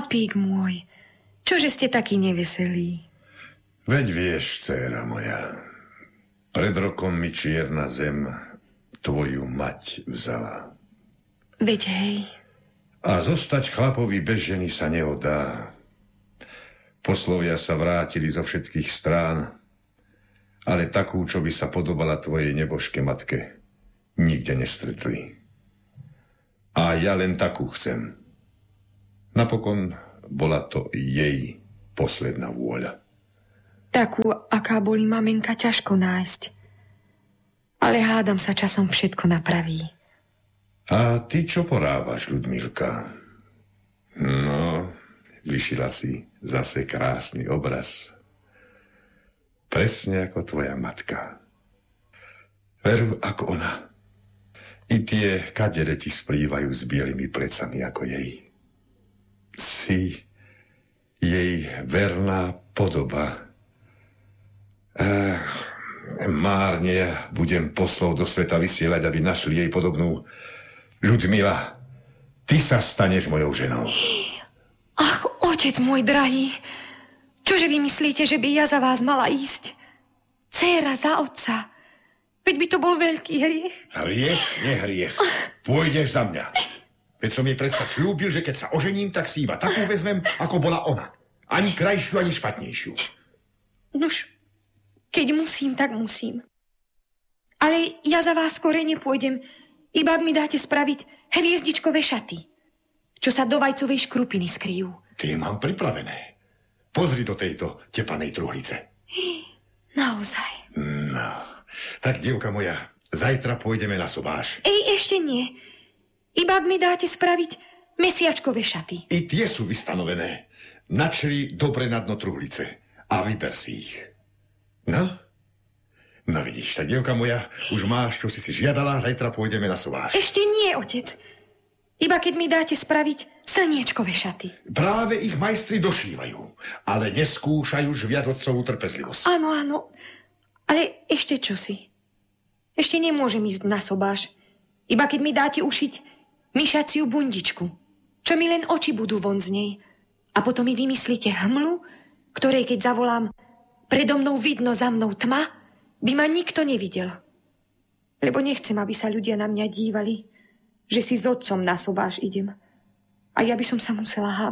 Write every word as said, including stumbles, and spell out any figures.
chlapík môj, čože ste takí neveselí? Veď vieš, dcéra moja, pred rokom mi čierna zem tvoju mať vzala. Veď hej. A zostať chlapovi bez ženy sa neodá. Poslovia sa vrátili zo všetkých strán, ale takú, čo by sa podobala tvojej nebožke matke, nikde nestretli. A ja len takú chcem. Napokon bola to jej posledná vôľa. Takú, aká boli mamenka, ťažko nájsť. Ale hádam sa časom všetko napraví. A ty čo porábaš, Ľudmilka? No, vyšila si zase krásny obraz. Presne ako tvoja matka. Veru ako ona. I tie kadere ti splývajú s bielými plecami ako jej. Si jej verná podoba. Ech, márne budem poslov do sveta vysielať, aby našli jej podobnú. Ľudmila, ty sa staneš mojou ženou. Ach, otec môj drahý, čože vy myslíte, že by ja za vás mala ísť? Dcéra za otca. Veď by to bol veľký hriech. Hriech, nehriech. Pôjdeš za mňa. Veď som jej predsa slúbil, že keď sa ožením, tak si iba takú vezmem, ako bola ona. Ani krajšiu, ani špatnejšiu. Nuž, keď musím, tak musím. Ale ja za vás skore nepôjdem, iba ak mi dáte spraviť hviezdičkové šaty, čo sa do vajcovej škrupiny skryjú. Tie mám pripravené. Pozri do tejto tepanej truhlice. Naozaj. No, tak, dievka moja, zajtra pôjdeme na sobáš. Ej, ešte nie. Iba ak mi dáte spraviť mesiačkové šaty. I tie sú vystanovené. Načri dobre na dno truhlice a vyber si ich. No? No vidíš, tak, dievka moja, už máš, čo si si žiadala, zajtra pôjdeme na sobáš. Ešte nie, otec. Iba keď mi dáte spraviť slniečkové šaty. Práve ich majstri došívajú, ale neskúšajú už viac otcovú trpezlivosť. Áno, áno. Ale ešte čosi. Ešte nemôžem ísť na sobáš. Iba keď mi dáte ušiť myšaciu bundičku, čo mi len oči budú von z nej. A potom mi vymyslíte hmlu, ktorej keď zavolám predo mnou vidno, za mnou tma, by ma nikto nevidel. Lebo nechcem, aby sa ľudia na mňa dívali, že si s otcom na sobáš idem. A ja by som sa musela